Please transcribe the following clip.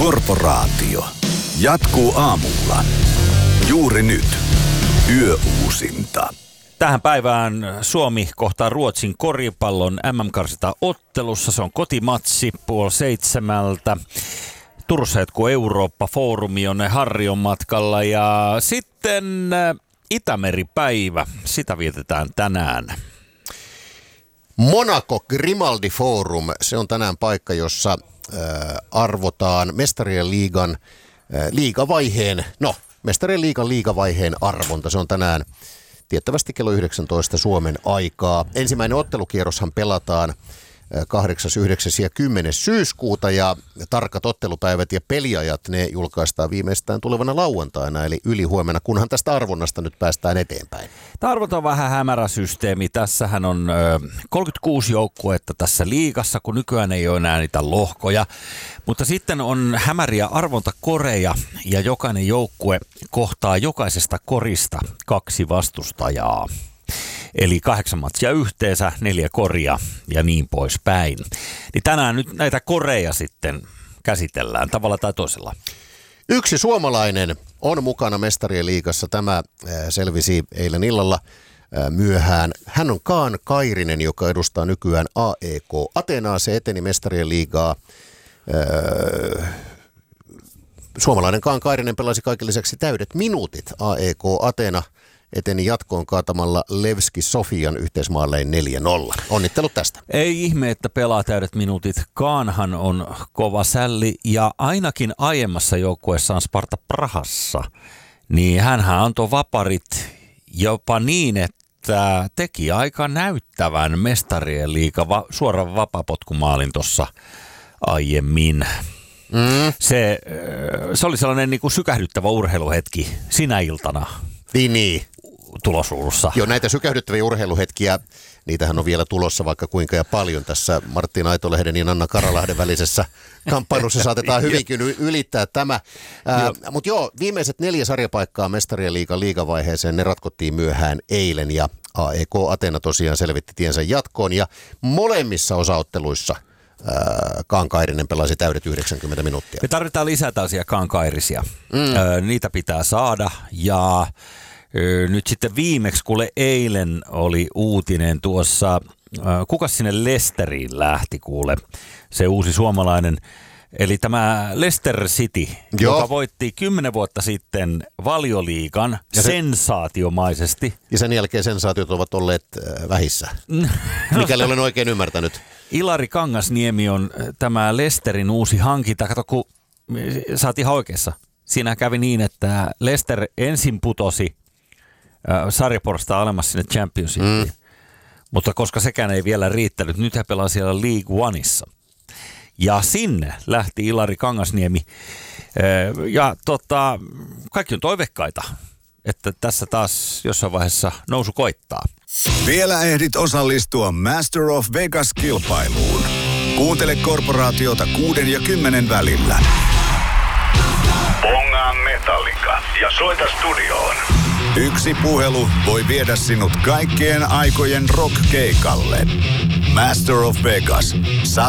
Korporaatio jatkuu aamulla. Juuri nyt. Yöuusinta. Tähän päivään Suomi kohtaa Ruotsin koripallon MM-karsintaottelussa. Se on kotimatsi 6:30. Turussa jatkuu Eurooppa-foorumi, on Harrion matkalla. Ja sitten Itämeri-päivä. Sitä vietetään tänään. Monaco Grimaldi Forum, se on tänään paikka, jossa arvotaan Mestarien liigan Mestarien liigan liigavaiheen arvonta. Se on tänään tiettävästi kello 19 Suomen aikaa. Ensimmäinen ottelukierroshan pelataan 8., 9. ja 10. syyskuuta ja tarkat ottelupäivät ja peliajat ne julkaistaan viimeistään tulevana lauantaina, eli ylihuomenna, kunhan tästä arvonnasta nyt päästään eteenpäin. Tämä arvonta on vähän hämärä systeemi. Tässähän on 36 joukkuetta tässä liigassa, kun nykyään ei ole enää niitä lohkoja. Mutta sitten on hämäriä arvontakoreja ja jokainen joukkue kohtaa jokaisesta korista 2 vastustajaa. Eli 8 matsia yhteensä, 4 koria ja niin poispäin. Niin tänään nyt näitä koreja sitten käsitellään tavalla tai toisella. Yksi suomalainen on mukana Mestarien liigassa. Tämä selvisi eilen illalla myöhään. Kaan Kairinen, joka edustaa nykyään AEK Athenaa. Se eteni Mestarien liigaa. Suomalainen Kaan Kairinen pelasi kaiken lisäksi täydet minuutit. AEK Athena eteni jatkoon kaatamalla Levski Sofian yhteismaalleen 4-0. Onnittelut tästä. Ei ihme, että pelaa täydet minuutit. Kaanhan on kova sälli ja ainakin aiemmassa joukkueessaan Sparta Prahassa, niin hänhän antoi vaparit jopa niin, että teki aika näyttävän Mestarien liigan suoran vapapotkumaalin tuossa aiemmin. Se oli sellainen niin kuin sykähdyttävä urheiluhetki sinä iltana. Niin. Tulosruudussa. Joo, näitä sykähdyttäviä urheiluhetkiä, niitähän on vielä tulossa vaikka kuinka ja paljon tässä Martin Aitolehden ja Anna Karalahden välisessä kamppailussa saatetaan hyvinkin ylittää tämä. Mutta viimeiset 4 sarjapaikkaa Mestarien liigan liigavaiheeseen, ne ratkottiin myöhään eilen ja AEK Athena tosiaan selvitti tiensä jatkoon ja molemmissa osaotteluissa Kaan Kairinen pelasi täydet 90 minuuttia. Me tarvitaan lisää tällaisia Kaan Kairisia. Niitä pitää saada ja nyt sitten viimeksi, kuule eilen oli uutinen tuossa, kukas sinne Leicesteriin lähti kuule, se uusi suomalainen, eli tämä Leicester City, joka voitti 10 vuotta sitten Valioliigan sensaatiomaisesti. Ja sen jälkeen sensaatiot ovat olleet vähissä, mikäli olen oikein ymmärtänyt. Ilari Kangasniemi on tämä Leicesterin uusi hankinta. Kato, kun sä oot ihan oikeassa. Siinä kävi niin, että Leicester ensin putosi sarjaporsta alemmas sinne Championshipiin. Mutta koska sekään ei vielä riittänyt, nyt he pelaa siellä League Oneissa. Ja sinne lähti Ilari Kangasniemi. Ja kaikki on toivekkaita, että tässä taas jossain vaiheessa nousu koittaa. Vielä ehdit osallistua Master of Vegas-kilpailuun. Kuuntele Korporaatiota 6 ja 10 välillä. Bongaa Metallica ja soita studioon. Yksi puhelu voi viedä sinut kaikkien aikojen rock-keikalle. Master of Vegas.